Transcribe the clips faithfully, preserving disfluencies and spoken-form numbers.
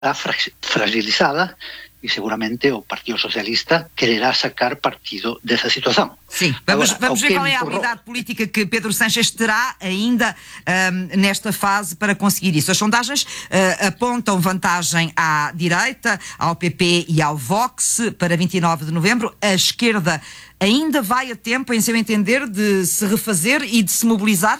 fragilizada e seguramente o Partido Socialista quererá sacar partido dessa situação. Sim, vamos, Agora, vamos ver qual é a habilidade política que Pedro Sánchez terá ainda um, nesta fase para conseguir isso. As sondagens uh, apontam vantagem à direita, ao P P e ao Vox para vinte e nove de novembro. A esquerda ainda vai a tempo, em seu entender, de se refazer e de se mobilizar?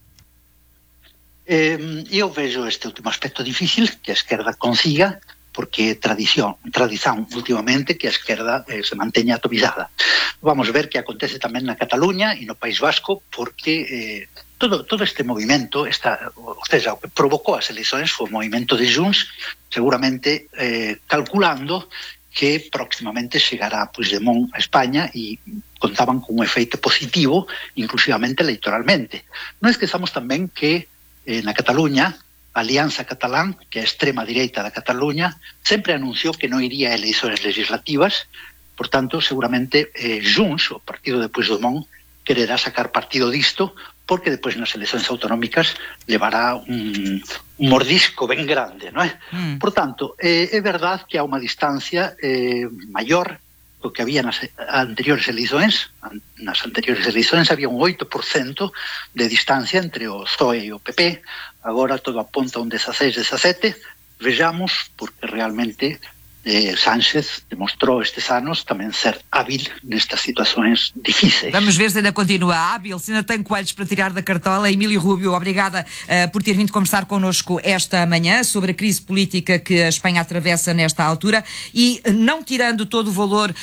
Eh, eu vejo este último aspecto difícil, que a esquerda consiga, porque é tradición, tradición últimamente que a esquerda eh, se manteña atomizada. Vamos ver que acontece tamén na Cataluña e no País Vasco, porque eh, todo, todo este movimento, esta, ou seja, o que provocou as eleições foi o movimento de Junts, seguramente eh, calculando que próximamente chegará Puigdemont a España e contaban con un efeito positivo, inclusivamente electoralmente. Non esquezamos tamén que eh, na Cataluña a Alianza Catalán, que é a extrema direita da Cataluña, sempre anunciou que non iría a eleições legislativas, por tanto, seguramente eh, Junts, o partido de Puigdemont, quererá sacar partido disto, porque depois nas eleições autonómicas levará un, un mordisco ben grande, non é? Mm. Por tanto, eh, é verdade que há unha distancia eh, maior do que había nas anteriores eleições. Nas anteriores eleições había un oito por cento de distancia entre o P S O E e o P P. Agora todo apunta a un dieciséis, diecisiete. Vejamos, porque realmente eh, Sánchez demostrou estes anos tamén ser hábil nestas situações difíceis. Vamos ver se ainda continua hábil, se ainda tem coelhos para tirar da cartola. Emílio Rubio, obrigada uh, por ter vindo conversar connosco esta manhã sobre a crise política que a Espanha atravessa nesta altura e não tirando todo o valor uh,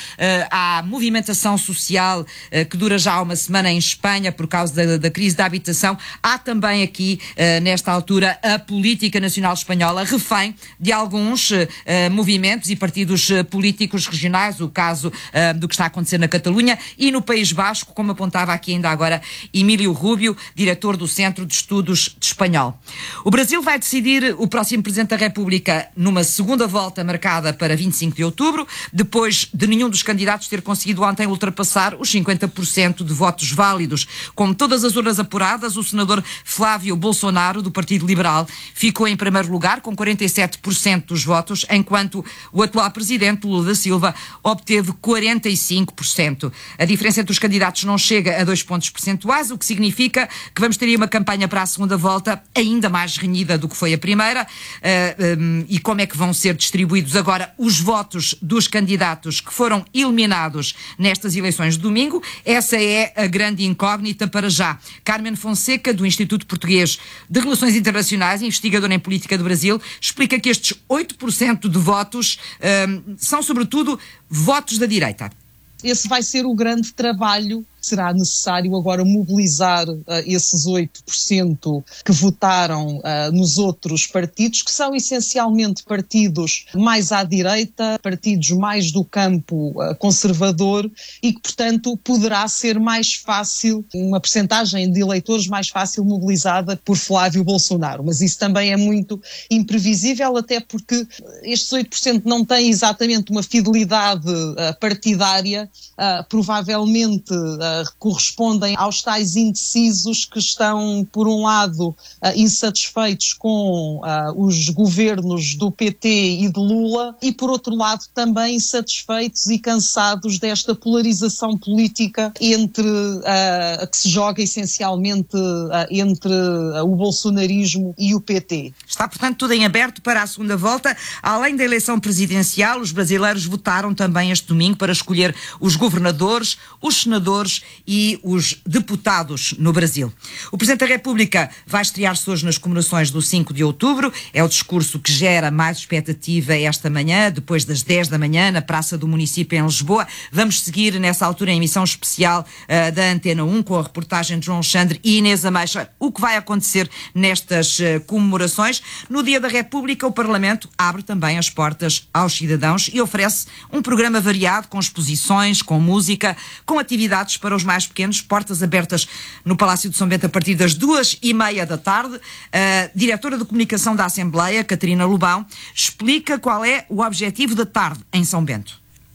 à movimentação social uh, que dura já uma semana em Espanha por causa da, da crise da habitação, há também aqui, uh, nesta altura, a política nacional espanhola refém de alguns uh, movimentos e partidos políticos regionais, o caso uh, do que está a acontecer na Catalunha e no País Basco, como apontava aqui ainda agora Emílio Rubio, diretor do Centro de Estudos de Espanhol. O Brasil vai decidir o próximo Presidente da República numa segunda volta marcada para vinte e cinco de outubro, depois de nenhum dos candidatos ter conseguido ontem ultrapassar os cinquenta por cento de votos válidos. Com todas as urnas apuradas, o senador Flávio Bolsonaro, do Partido Liberal, ficou em primeiro lugar com quarenta e sete por cento dos votos, enquanto o atual presidente, Lula da Silva, obteve quarenta e cinco por cento. A diferença entre os candidatos não chega a dois pontos percentuais, o que significa que vamos ter aí uma campanha para a segunda volta ainda mais renhida do que foi a primeira. Uh, um, e como é que vão ser distribuídos agora os votos dos candidatos que foram eliminados nestas eleições de domingo? Essa é a grande incógnita para já. Carmen Fonseca, do Instituto Português de Relações Internacionais, investigadora em política do Brasil, explica que estes oito por cento de votos Um, são, sobretudo, votos da direita. Esse vai ser o grande trabalho. Será necessário agora mobilizar uh, esses oito por cento que votaram uh, nos outros partidos, que são essencialmente partidos mais à direita, partidos mais do campo uh, conservador e que, portanto, poderá ser mais fácil, uma percentagem de eleitores mais fácil mobilizada por Flávio Bolsonaro. Mas isso também é muito imprevisível, até porque estes oito por cento não têm exatamente uma fidelidade uh, partidária, uh, provavelmente uh, correspondem aos tais indecisos que estão, por um lado, uh, insatisfeitos com uh, os governos do P T e de Lula e, por outro lado, também insatisfeitos e cansados desta polarização política entre uh, que se joga essencialmente uh, entre uh, o bolsonarismo e o P T. Está, portanto, tudo em aberto para a segunda volta. Além da eleição presidencial, os brasileiros votaram também este domingo para escolher os governadores, os senadores e os deputados no Brasil. O Presidente da República vai estrear-se hoje nas comemorações do cinco de outubro. É o discurso que gera mais expectativa esta manhã, depois das dez da manhã, na Praça do Município em Lisboa. Vamos seguir nessa altura em emissão especial uh, da Antena um com a reportagem de João Xandre e Inês Ameixa. O que vai acontecer nestas uh, comemorações? No Dia da República, o Parlamento abre também as portas aos cidadãos e oferece um programa variado com exposições, com música, com atividades para os mais pequenos, portas abertas no Palácio de São Bento a partir das duas e meia da tarde. A diretora de comunicação da Assembleia, Catarina Lobão, explica qual é o objetivo da tarde em São Bento.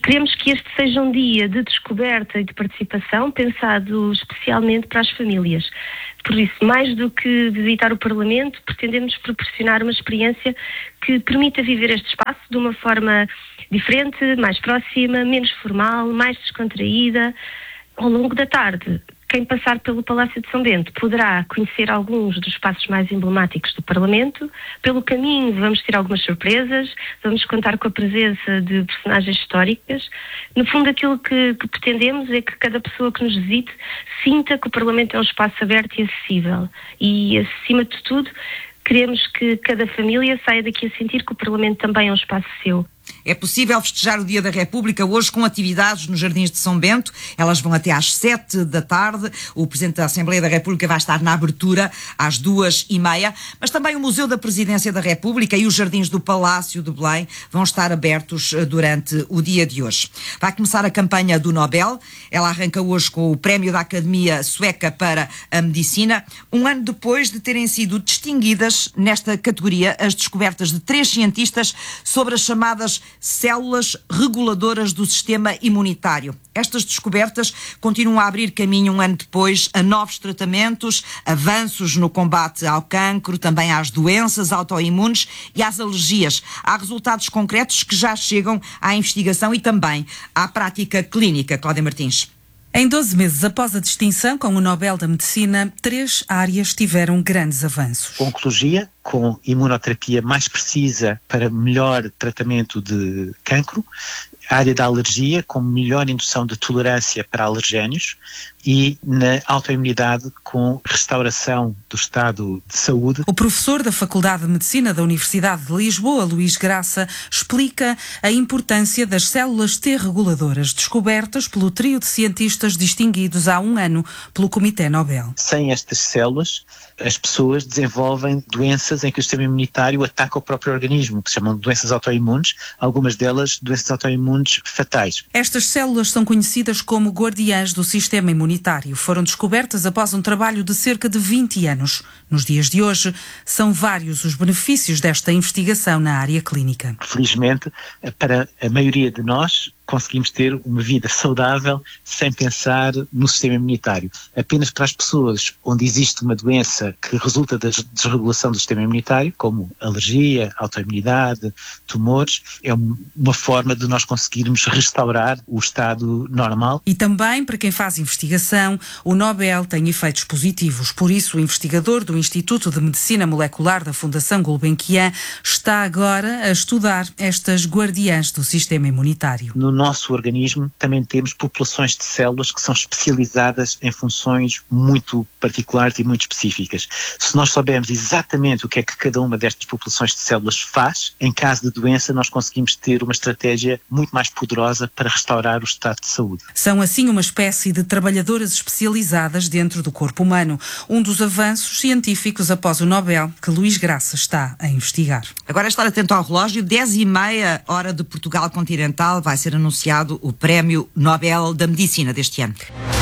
Queremos que este seja um dia de descoberta e de participação, pensado especialmente para as famílias. Por isso, mais do que visitar o Parlamento, pretendemos proporcionar uma experiência que permita viver este espaço de uma forma diferente, mais próxima, menos formal, mais descontraída. Ao longo da tarde, quem passar pelo Palácio de São Bento poderá conhecer alguns dos espaços mais emblemáticos do Parlamento. Pelo caminho vamos ter algumas surpresas, vamos contar com a presença de personagens históricas. No fundo, aquilo que, que pretendemos é que cada pessoa que nos visite sinta que o Parlamento é um espaço aberto e acessível. E, acima de tudo, queremos que cada família saia daqui a sentir que o Parlamento também é um espaço seu. É possível festejar o Dia da República hoje com atividades nos Jardins de São Bento. Elas vão até às sete da tarde. O Presidente da Assembleia da República vai estar na abertura às duas e meia. Mas também o Museu da Presidência da República e os Jardins do Palácio de Belém vão estar abertos durante o dia de hoje. Vai começar a campanha do Nobel. Ela arranca hoje com o Prémio da Academia Sueca para a Medicina, um ano depois de terem sido distinguidas nesta categoria as descobertas de três cientistas sobre as chamadas células reguladoras do sistema imunitário. Estas descobertas continuam a abrir caminho um ano depois a novos tratamentos, avanços no combate ao cancro, também às doenças autoimunes e às alergias. Há resultados concretos que já chegam à investigação e também à prática clínica. Cláudia Martins. Em doze meses após a distinção com o Nobel da Medicina, três áreas tiveram grandes avanços. Oncologia, com imunoterapia mais precisa para melhor tratamento de cancro. A área da alergia, com melhor indução de tolerância para alergénios, e na autoimunidade, com restauração do estado de saúde. O professor da Faculdade de Medicina da Universidade de Lisboa, Luís Graça, explica a importância das células T reguladoras, descobertas pelo trio de cientistas distinguidos há um ano pelo Comitê Nobel. Sem estas células, as pessoas desenvolvem doenças em que o sistema imunitário ataca o próprio organismo, que se chamam de doenças autoimunes, algumas delas doenças autoimunes fatais. Estas células são conhecidas como guardiãs do sistema imunitário. Foram descobertas após um trabalho de cerca de vinte anos. Nos dias de hoje, são vários os benefícios desta investigação na área clínica. Felizmente, para a maioria de nós, conseguimos ter uma vida saudável sem pensar no sistema imunitário. Apenas para as pessoas onde existe uma doença que resulta da desregulação do sistema imunitário, como alergia, autoimunidade, tumores, é uma forma de nós conseguirmos restaurar o estado normal. E também, para quem faz investigação, o Nobel tem efeitos positivos. Por isso, o investigador do Instituto de Medicina Molecular da Fundação Gulbenkian está agora a estudar estas guardiãs do sistema imunitário. No nosso organismo também temos populações de células que são especializadas em funções muito particulares e muito específicas. Se nós soubermos exatamente o que é que cada uma destas populações de células faz, em caso de doença nós conseguimos ter uma estratégia muito mais poderosa para restaurar o estado de saúde. São assim uma espécie de trabalhadoras especializadas dentro do corpo humano, um dos avanços científicos após o Nobel que Luís Graça está a investigar. Agora é estar atento ao relógio, dez e meia hora de Portugal continental, vai ser anunciado o Prémio Nobel da Medicina deste ano.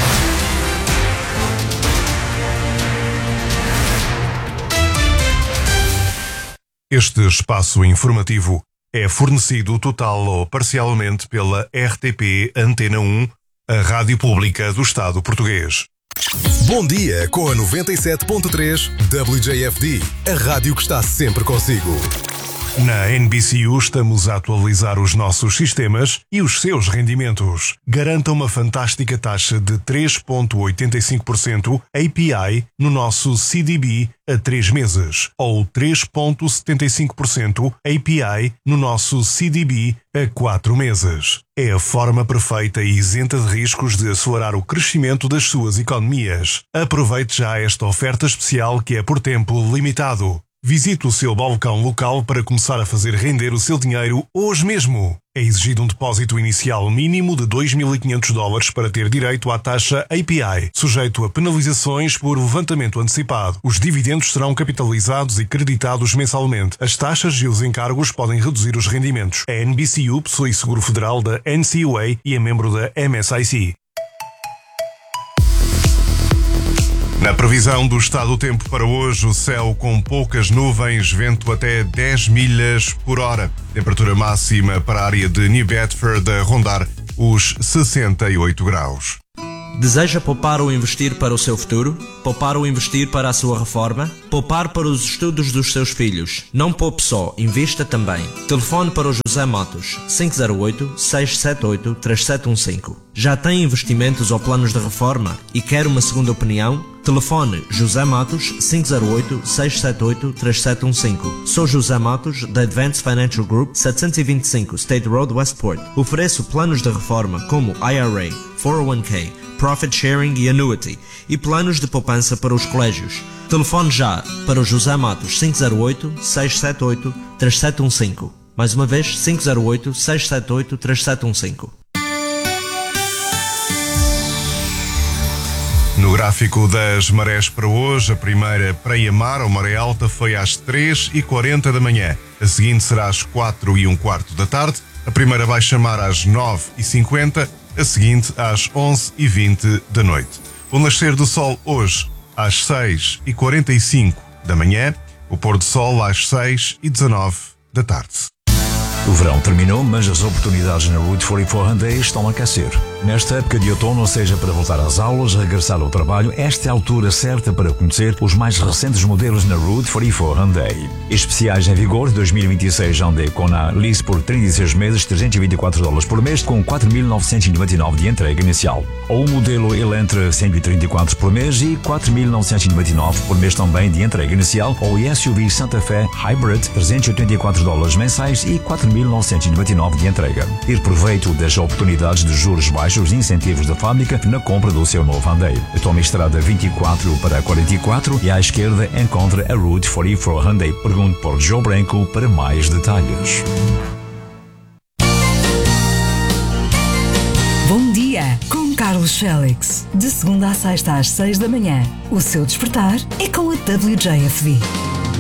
Este espaço informativo é fornecido total ou parcialmente pela R T P Antena um, a Rádio Pública do Estado Português. Bom dia com a noventa e sete ponto três W J F D, a rádio que está sempre consigo. Na N B C U estamos a atualizar os nossos sistemas e os seus rendimentos. Garanta uma fantástica taxa de três vírgula oitenta e cinco por cento A P I no nosso C D B a três meses ou três vírgula setenta e cinco por cento A P I no nosso C D B a quatro meses. É a forma perfeita e isenta de riscos de acelerar o crescimento das suas economias. Aproveite já esta oferta especial que é por tempo limitado. Visite o seu balcão local para começar a fazer render o seu dinheiro hoje mesmo. É exigido um depósito inicial mínimo de dois mil e quinhentos dólares para ter direito à taxa A P I, sujeito a penalizações por levantamento antecipado. Os dividendos serão capitalizados e creditados mensalmente. As taxas e os encargos podem reduzir os rendimentos. A N B C U possui seguro federal da N C U A e é membro da M S I C. Na previsão do estado do tempo para hoje, o céu com poucas nuvens, vento até dez milhas por hora. Temperatura máxima para a área de New Bedford a rondar os sessenta e oito graus. Deseja poupar ou investir para o seu futuro? Poupar ou investir para a sua reforma? Poupar para os estudos dos seus filhos? Não poupe só, invista também. Telefone para o José Matos, cinco zero oito, seis sete oito, três sete um cinco. Já tem investimentos ou planos de reforma e quer uma segunda opinião? Telefone José Matos, cinco zero oito, seis sete oito, três sete um cinco. Sou José Matos, da Advanced Financial Group, setecentos e vinte e cinco State Road, Westport. Ofereço planos de reforma como I R A, quatro oh um K, Profit Sharing e Annuity e planos de poupança para os colégios. Telefone já para o José Matos, cinco zero oito, seis sete oito, três sete um cinco. Mais uma vez, cinco zero oito, seis sete oito, três sete um cinco. No gráfico das marés para hoje, a primeira para Iamar, ou maré alta, foi às três e quarenta da manhã. A seguinte será às quatro e um quarto da tarde. A primeira baixa mar às nove e cinquenta, a seguinte às onze e vinte da noite. O nascer do sol hoje às seis e quarenta e cinco da manhã, o pôr do sol às seis e dezanove da tarde. O verão terminou, mas as oportunidades na Route quarenta e quatro Hyundai estão a aquecer. Nesta época de outono, seja para voltar às aulas, regressar ao trabalho, esta é a altura certa para conhecer os mais recentes modelos na Route quarenta e quatro Hyundai. Especiais em vigor dois mil e vinte e seis Hyundai Kona lease por trinta e seis meses, trezentos e vinte e quatro dólares por mês, com quatro mil novecentos e noventa e nove de entrega inicial. Ou o modelo Elantra cento e trinta e quatro por mês e quatro mil novecentos e noventa e nove por mês também de entrega inicial, ou o S U V Santa Fe Hybrid, trezentos e oitenta e quatro dólares mensais e quatro mil novecentos e noventa e nove de entrega. Ir proveito das oportunidades de juros baixos e incentivos da fábrica na compra do seu novo Hyundai. Tome a estrada vinte e quatro para quarenta e quatro e à esquerda encontra a Route quarenta e quatro Hyundai. Pergunte por Joe Branco para mais detalhes. Bom dia com Carlos Félix. De segunda à sexta às seis da manhã. O seu despertar é com a W J F D.